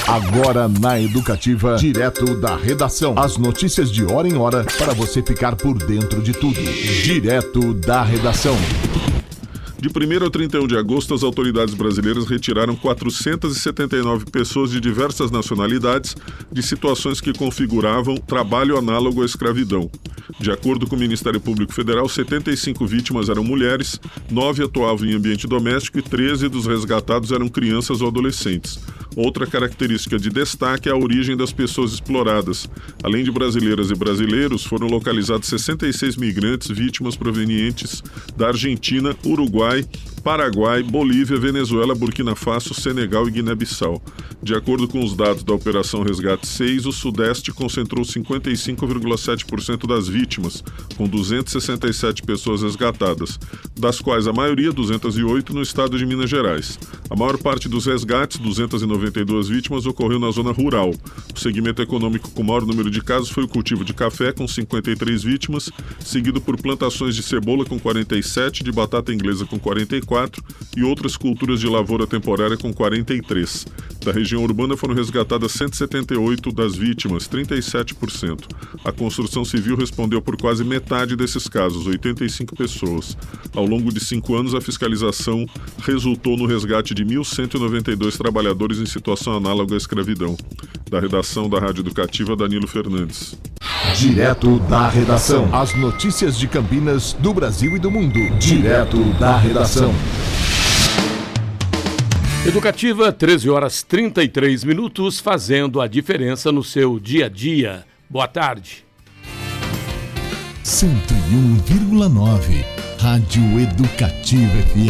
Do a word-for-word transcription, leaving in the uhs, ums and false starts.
Agora na Educativa, direto da redação. As notícias de hora em hora para você ficar por dentro de tudo. Direto da redação. De primeiro a trinta e um de agosto, as autoridades brasileiras retiraram quatrocentas e setenta e nove pessoas de diversas nacionalidades de situações que configuravam trabalho análogo à escravidão. De acordo com o Ministério Público Federal, setenta e cinco vítimas eram mulheres, nove atuavam em ambiente doméstico e treze dos resgatados eram crianças ou adolescentes. Outra característica de destaque é a origem das pessoas exploradas. Além de brasileiras e brasileiros, foram localizados sessenta e seis migrantes vítimas provenientes da Argentina, Uruguai, Paraguai, Bolívia, Venezuela, Burkina Faso, Senegal e Guiné-Bissau. De acordo com os dados da Operação Resgate seis, o Sudeste concentrou cinquenta e cinco vírgula sete por cento das vítimas, com duzentas e sessenta e sete pessoas resgatadas, das quais a maioria, duzentas e oito, no estado de Minas Gerais. A maior parte dos resgates, duzentas e noventa e duas vítimas, ocorreu na zona rural. O segmento econômico com maior número de casos foi o cultivo de café, com cinquenta e três vítimas, seguido por plantações de cebola, com quarenta e sete, de batata inglesa, com quarenta e quatro, e outras culturas de lavoura temporária, com quarenta e três. Da região urbana foram resgatadas cento e setenta e oito das vítimas, trinta e sete por cento. A construção civil respondeu por quase metade desses casos, oitenta e cinco pessoas. Ao longo de cinco anos, a fiscalização resultou no resgate de mil cento e noventa e dois trabalhadores em situação análoga à escravidão. Da redação da Rádio Educativa, Danilo Fernandes. Direto da redação. As notícias de Campinas, do Brasil e do mundo. Direto da redação. Educativa, treze horas e trinta e três minutos, fazendo a diferença no seu dia a dia. Boa tarde. cento e um vírgula nove Rádio Educativa F M.